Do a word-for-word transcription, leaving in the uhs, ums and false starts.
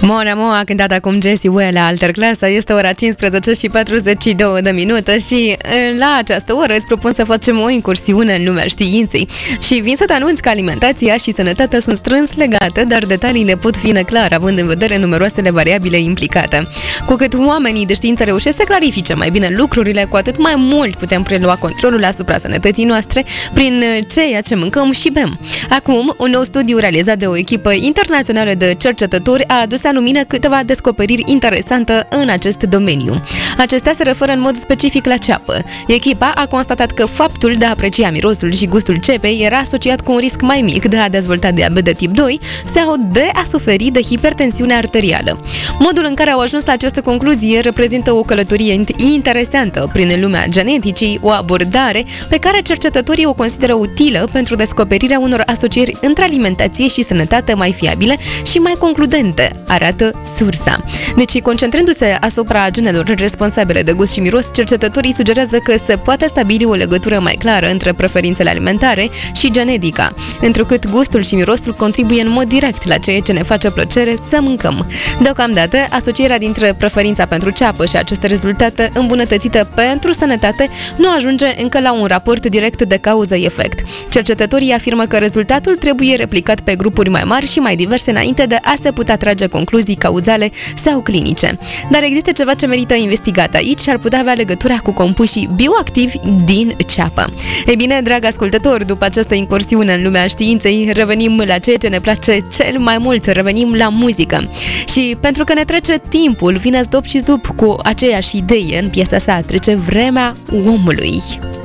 Mon Amour a cântat acum Jessie Ware la Alterclasa. Este ora cincisprezece și patruzeci și două de minute și la această oră îți propun să facem o incursiune în lumea științei. Și vin să te anunț că alimentația și sănătatea sunt strâns legate, dar detaliile pot fi neclare având în vedere numeroasele variabile implicate. Cu cât oamenii de știință reușesc să clarifice mai bine lucrurile, cu atât mai mult putem prelua controlul asupra sănătății noastre prin ceea ce mâncăm și bem. Acum, un nou studiu realizat de o echipă internațională de cercetători a adus la lumină câteva descoperiri interesante în acest domeniu. Acestea se referă în mod specific la ceapă. Echipa a constatat că faptul de a aprecia mirosul și gustul cepei era asociat cu un risc mai mic de a dezvolta diabet de tip doi sau de a suferi de hipertensiune arterială. Modul în care au ajuns la această concluzie reprezintă o călătorie interesantă prin lumea geneticii, o abordare pe care cercetătorii o consideră utilă pentru descoperirea unor asocieri între alimentație și sănătate mai fiabile și mai concludente, arată sursa. Deci, concentrându-se asupra genelor responsabile de gust și miros, cercetătorii sugerează că se poate stabili o legătură mai clară între preferințele alimentare și genetica, întrucât gustul și mirosul contribuie în mod direct la ceea ce ne face plăcere să mâncăm. Deocamdată, asocierea dintre preferința pentru ceapă și aceste rezultate îmbunătățite pentru sănătate nu ajunge încă la un raport direct de cauză-efect. Cercetătorii afirmă că rezultatul trebuie replicat pe grupuri mai mari și mai diverse înainte de a se putea trage concluzii cauzale sau clinice. Dar există ceva ce merită investigat aici și ar putea avea legătura cu compușii bioactivi din ceapă. Ei bine, drag ascultător, după această incursiune în lumea științei, revenim la ceea ce ne place cel mai mult, revenim la muzică. Și pentru că ne trece timpul, vine Zdop și Zdup cu aceeași idee în piesa sa, trece vremea omului.